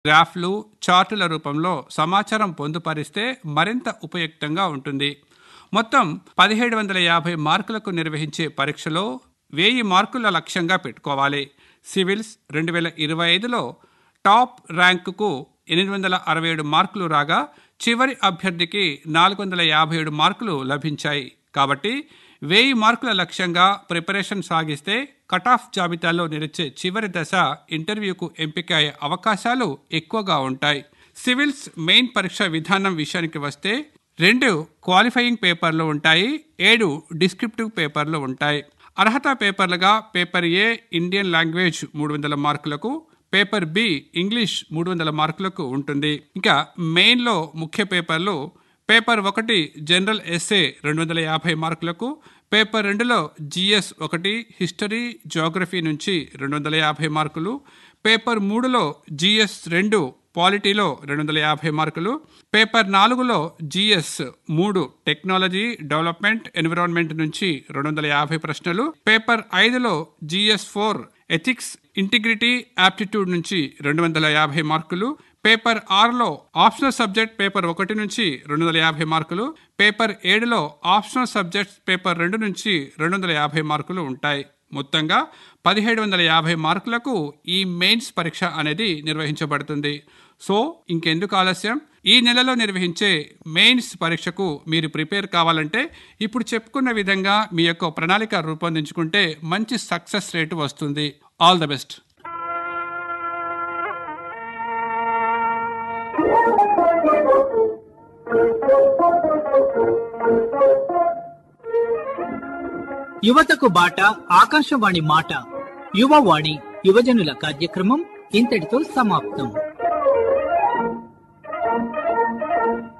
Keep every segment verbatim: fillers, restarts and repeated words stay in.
గ్రాఫ్లు, చార్టుల రూపంలో సమాచారం పొందుపరిస్తే మరింత ఉపయుక్తంగా ఉంటుంది. మొత్తం పదిహేడు వందల యాభై మార్కులకు నిర్వహించే పరీక్షలో వెయ్యి మార్కుల లక్ష్యంగా పెట్టుకోవాలి. సివిల్స్ రెండు వేల ఇరవై ఐదులో టాప్ ర్యాంకుకు ఎనిమిది వందల అరవై ఏడు మార్కులు రాగా చివరి అభ్యర్థికి నాలుగు వందల యాభై ఏడు మార్కులు లభించాయి. కాబట్టి వెయ్యి మార్కుల లక్ష్యంగా ప్రిపరేషన్ సాగిస్తే కటాఫ్ జాబితాలో నిలిచే చివరి దశ ఇంటర్వ్యూకు ఎంపిక అయ్యే అవకాశాలు ఎక్కువగా ఉంటాయి. సివిల్స్ మెయిన్ పరీక్ష విధానం విషయానికి వస్తే రెండు క్వాలిఫైయింగ్ పేపర్లు ఉంటాయి, ఏడు డిస్క్రిప్టివ్ పేపర్లు ఉంటాయి. అర్హత పేపర్లుగా పేపర్ ఏ ఇండియన్ లాంగ్వేజ్ మూడు వందల మార్కులకు, పేపర్ బి ఇంగ్లీష్ మూడు వందల మార్కులకు ఉంటుంది. ఇంకా మెయిన్లో ముఖ్య పేపర్లు పేపర్ ఒకటి జనరల్ ఎస్ఏ రెండు వందల యాభై మార్కులకు, పేపర్ రెండులో జిఎస్ ఒకటి హిస్టరీ జోగ్రఫీ నుంచి రెండు వందల యాభై మార్కులు, పేపర్ మూడులో జిఎస్ రెండు పాలిటీలో రెండు వందల యాభై మార్కులు, పేపర్ నాలుగులో జిఎస్ మూడు టెక్నాలజీ డెవలప్మెంట్ ఎన్విరాన్మెంట్ నుంచి రెండు వందల యాభై ప్రశ్నలు, పేపర్ ఐదులో GS four ethics integrity aptitude నుంచి రెండు వందల యాభై మార్కులు, పేపర్ ఆరులో ఆప్షనల్ సబ్జెక్ట్ పేపర్ ఒకటి నుంచి రెండు వందల యాభై మార్కులు, పేపర్ ఏడులో ఆప్షనల్ సబ్జెక్ట్స్ పేపర్ రెండు నుంచి రెండు వందల యాభై మార్కులు ఉంటాయి. మొత్తంగా పదిహేడు వందల యాభై మార్కులకు ఈ మెయిన్స్ పరీక్ష అనేది నిర్వహించబడుతుంది. సో ఇంకెందుకు ఆలస్యం, ఈ నెలలో నిర్వహించే మెయిన్స్ పరీక్షకు మీరు ప్రిపేర్ కావాలంటే ఇప్పుడు చెప్పుకున్న విధంగా మీ యొక్క ప్రణాళిక రూపొందించుకుంటే మంచి సక్సెస్ రేటు వస్తుంది. All the best. యువతకు బాట ఆకాశవాణి మాట యువవాణి యువజనుల కార్యక్రమం ఇంతటితో సమాప్తం.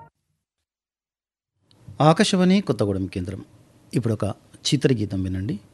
ఆకాశవాణి కొత్తగూడెం కేంద్రం. ఇప్పుడు ఒక చిత్రగీతం వినండి.